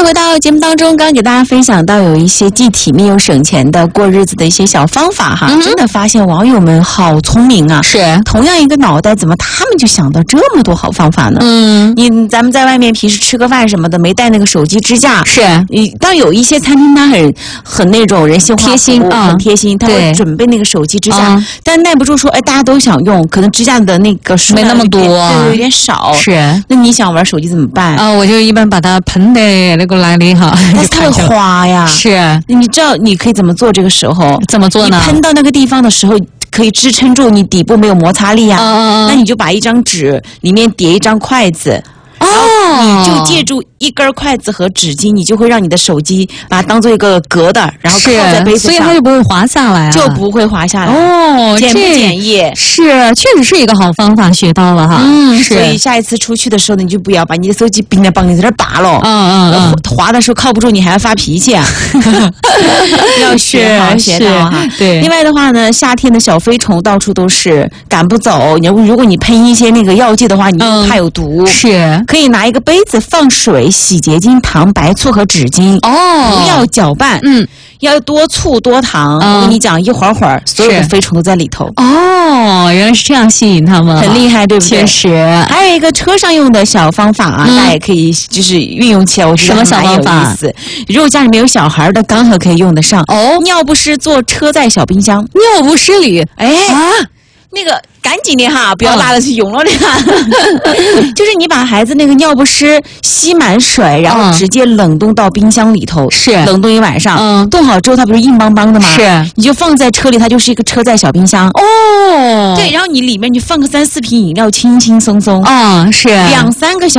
续回到节目当中，刚刚给大家分享到有一些既体面又省钱的过日子的一些小方法哈，真的发现网友们好聪明啊！ 是， 同样一个脑袋，怎么他们就想到这么多好方法呢？咱们在外面平时吃个饭什么的，没带那个手机支架， 是， 当有一些餐厅它很那种人性化贴心啊，很贴心，他会准备那个手机支架，但耐不住说，哎，大家都想用，可能支架的那个数量没那么多， 对，有点少。 是， 那你想玩手机怎么办啊？我就一般把它喷在那个哪里哈， 但是它会花呀。 是， 你知道你可以怎么做？这个时候怎么做呢？ 你喷到那个地方的时候，可以支撑住你底部没有摩擦力呀。那你就把一张纸里面叠一张筷子。你就借助一根筷子和纸巾，你就会让你的手机把它当做一个格的，然后靠在杯子上， 所以它就不会滑下来， 就不会滑下来。 哦， 简不简易？ 是，确实是一个好方法，学到了哈。 所以下一次出去的时候，你就不要把你的手机冰在帮你在这拔了。滑的时候靠不住，你还要发脾气啊！要学好学到哈。 对。 另外的话呢，夏天的小飞虫到处都是，赶不走。如果你喷一些那个药剂的话，你又怕有毒。 是。 可以拿一个杯子放水、洗洁精、糖、白醋和纸巾。不要搅拌。要多醋多糖。我跟你讲，一会儿所有的飞虫都在里头。 原来是这样吸引他们， 很厉害，对不对？ 确实。 还有一个车上用的小方法啊，大家也可以就是运用起来，我觉得蛮有意思。如果家里面有小孩的，刚好可以用得上。尿不湿做车载小冰箱， 尿不湿里， 那个赶紧的哈，不要拉的去涌了的哈。就是你把孩子那个尿不湿吸满水，然后直接冷冻到冰箱里头， 是冷冻一晚上。冻好之后它不是硬邦邦的吗？ 是， 你就放在车里，它就是一个车载小冰箱。对，然后你里面就放个3-4瓶饮料，轻轻松松。 是 2-3个小